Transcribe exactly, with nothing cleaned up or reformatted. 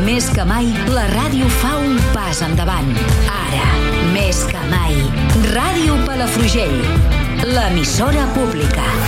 Més que mai, la ràdio fa un pas endavant. Ara, més que mai, Ràdio Palafrugell, l'emissora pública.